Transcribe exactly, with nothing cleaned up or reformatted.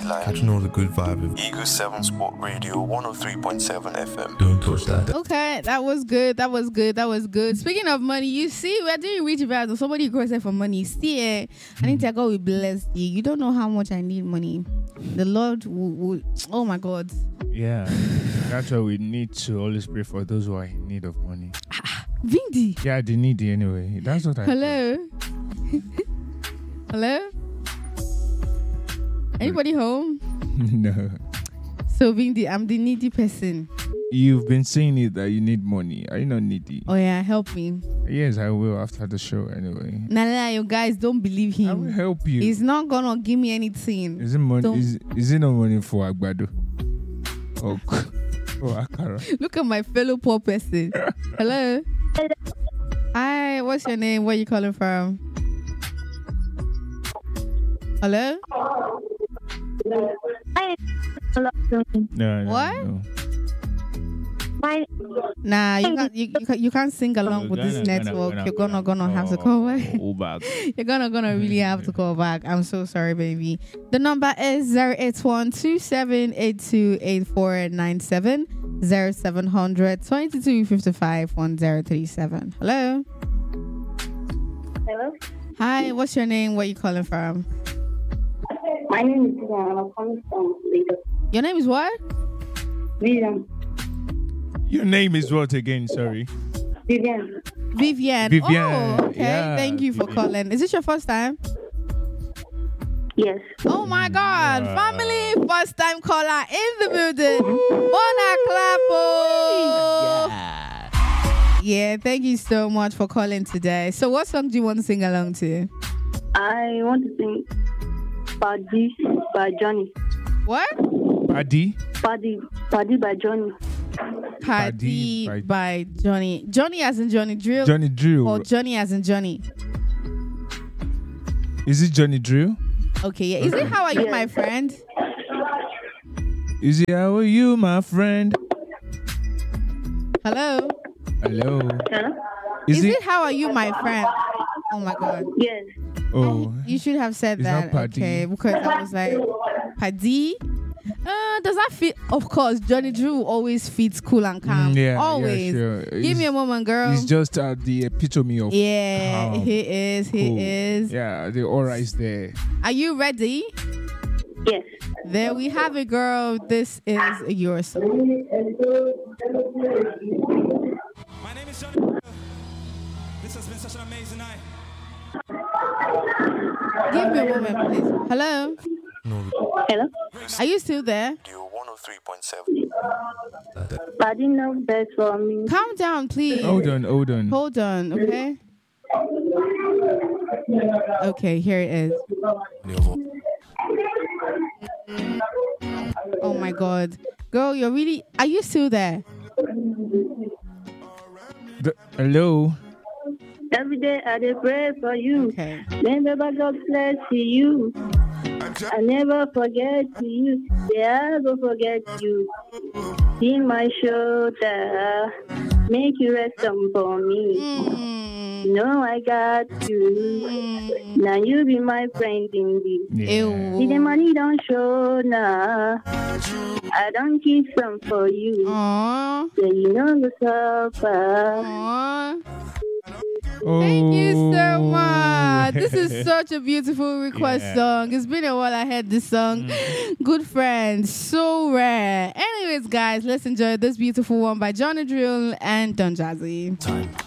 line. Catching all the good vibe of Eagle seven Sport Radio one oh three point seven F M. Don't touch that. Okay, that was good. That was good. That was good. Speaking of money, you see, we're doing rich vibes. Somebody requested for money. See, eh, I need to go with bless you. You don't know how much I need money. The Lord will, will oh my God. Yeah, that's why we need to always pray for those who are in need of money. Vindy. Yeah, they need it anyway. That's what I Hello. Hello? Anybody home? No. So Vindy, I'm the needy person. You've been saying it that you need money. Are you not needy? Oh yeah, help me. Yes, I will after the show anyway. Nah, nah, nah, you guys don't believe I will him. help you. He's not gonna give me anything. Is it money? Don't- Is, is it no money for Agbado? Oh, oh Akara. Look at my fellow poor person. Hello. Hi, what's your name? Where you calling from? Hello? Hi. No, no, What? no. My Nah, you can't. You, you, can't, you can't sing along We're with this gonna- gonna- network. gonna- You're gonna gonna gonna have to call- call back. call back. You're gonna gonna really have to call back. I'm so sorry, baby. The number is zero eight one two seven eight two eight four nine seven zero seven hundred twenty two fifty five one zero three seven. Hello. hello. Hi. What's your name? Where you calling from? My name is Vivian. I'm calling from Lagos. Your name is what? Vivian. Your name is what again? Sorry. Vivian. Vivian. Vivian, Oh, okay. yeah, Thank you for Vivian. calling. Is this your first time? Yes. Oh my God. Wow. Family first time caller in the building. Mona Clapo. Yeah. Yeah. Thank you so much for calling today. So what song do you want to sing along to? I want to sing Paddy by Johnny. What? Paddy? Paddy. Paddy by Johnny. Paddy by- by Johnny. Johnny as in Johnny Drill? Johnny Drew. Or Johnny as in Johnny? Is it Johnny Drew? Okay, yeah. Is it How Are You, Yes. My Friend? Is it How Are You, my friend? Hello? Hello. Hello? Is, Is it? it How Are You, My Friend? Oh my God. Yes. Oh, You should have said It's that. not Paddy. Okay, because I was like, Paddy? Uh, does that fit? Of course, Johnny Drew always fits cool and calm. Mm, yeah, yeah, always. sure. Give He's- me a moment, girl. He's just uh, the epitome of yeah, calm. he is. He Cool. is. Yeah, the aura is there. Are you ready? Yes. There we have it, girl. This is your song. My name is Johnny. This has been such an amazing night. Give me a moment, please. Hello? Hello? Are you still there? Radio one oh three point seven. Paddy knows best for me. Calm down, please. Hold on, hold on. Hold on, okay? Okay, here it is. Oh my God. Girl, you're really... Are you still there? The- hello. Every day I dey pray for you. Okay. Never God bless you. I never forget you. Yeah, I go forget you. See my shoulder. Make you rest on for me. Mm. You know I got you. Now you be my friend indeed. Ew. See the money don't show now. I don't keep some for you. Aww. So you know the suffer. Aww. Oh. Thank you so much. This is such a beautiful request Yeah. song. It's been a while I heard this song. Good friends, so rare. Anyways, guys, let's enjoy this beautiful one by Johnny Drill and Don Jazzy. Time.